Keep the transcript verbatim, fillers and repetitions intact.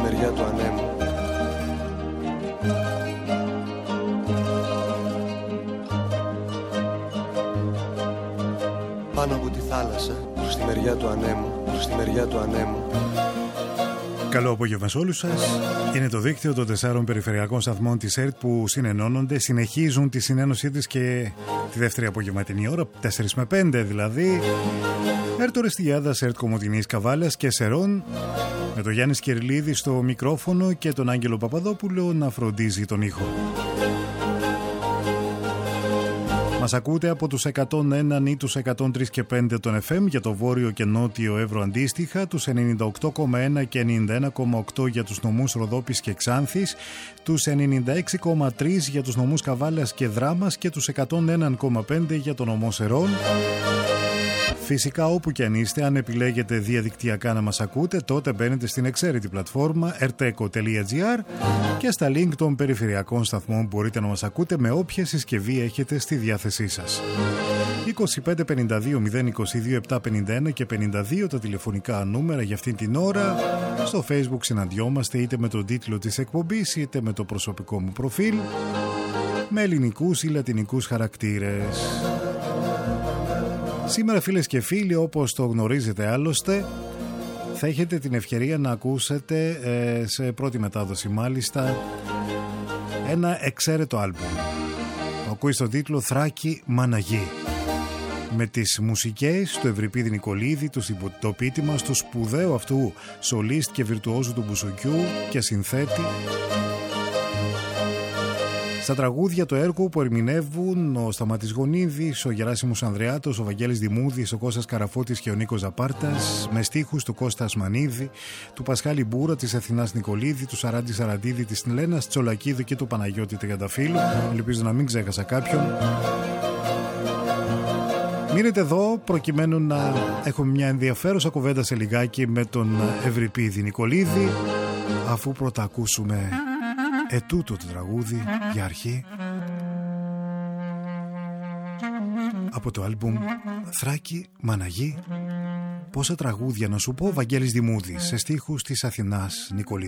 μεριά του ανέμου. Πάνω από τη θάλασσα, προς τη μεριά του ανέμου, προς τη μεριά του ανέμου. Καλό απόγευμα σε όλους σας. Είναι το δίκτυο των τεσσάρων περιφερειακών σταθμών της ΕΡΤ που συνενώνονται, συνεχίζουν τη συνένωσή της και τη δεύτερη απογευματινή ώρα, τέσσερα με πέντε δηλαδή. ΕΡΤ Ορεστιάδας, ΕΡΤ Κομοτηνής, Καβάλας και Σερών, με τον Γιάννη Σκυρλίδη στο μικρόφωνο και τον Άγγελο Παπαδόπουλο να φροντίζει τον ήχο. Μας ακούτε από τους εκατόν ένα ή τους εκατόν τρία και πέντε των εφ εμ για το Βόρειο και Νότιο Εύρο αντίστοιχα, τους ενενήντα οκτώ κόμμα ένα και ενενήντα ένα κόμμα οκτώ για τους νομούς Ροδόπης και Ξάνθης, τους ενενήντα έξι κόμμα τρία για τους νομούς Καβάλας και Δράμας και τους εκατόν ένα κόμμα πέντε για τον νομό Σερών. Φυσικά όπου και αν είστε, αν επιλέγετε διαδικτυακά να μας ακούτε, τότε μπαίνετε στην εξαίρετη πλατφόρμα ερτέκο τελεία τζι άρ και στα link των περιφερειακών σταθμών μπορείτε να μας ακούτε με όποια συσκευή έχετε στη διάθεσή σας. είκοσι πέντε πενήντα δύο μηδέν είκοσι δύο επτακόσια πενήντα ένα και πενήντα δύο τα τηλεφωνικά νούμερα για αυτήν την ώρα. Στο Facebook συναντιόμαστε είτε με τον τίτλο της εκπομπής είτε με το προσωπικό μου προφίλ, με ελληνικούς ή λατινικούς χαρακτήρες. Σήμερα, φίλες και φίλοι, όπως το γνωρίζετε άλλωστε, θα έχετε την ευκαιρία να ακούσετε ε, σε πρώτη μετάδοση μάλιστα ένα εξαίρετο άλμπουμ. Ακούει στον τίτλο «Θράκη Μαναγή», με τις μουσικές του Ευρυπίδη Νικολίδη, του συμποτοπίτη μας, του σπουδαίου αυτού σολίστ και βιρτουόζου του μπουσουκιού και συνθέτη. Στα τραγούδια του έργου που ερμηνεύουν ο Σταμάτης Γονίδης, ο Γεράσιμος Ανδρεάτος, ο Βαγγέλης Δημούδης, ο Κώστας Καραφώτης και ο Νίκος Ζαπάρτας, με στίχους του Κώστα Ασμανίδη, του Πασχάλη Μπούρα, της Αθηνάς Νικολίδη, του Σαράντη Σαραντίδη, της Λένας Τσολακίδου και του Παναγιώτη Τριανταφύλου. Ελπίζω να μην ξέχασα κάποιον. Μείνετε εδώ προκειμένου να έχουμε μια ενδιαφέρουσα κουβέντα σε λιγάκι με τον Ευρυπίδη Νικολίδη, αφού πρώτα ακούσουμε ετούτο το τραγούδι για αρχή από το άλμπουμ «Θράκη Μαναγή». Πόσα τραγούδια να σου πω, Βαγγέλης Δημούδης, σε στίχους της Αθηνάς Νικολίδη.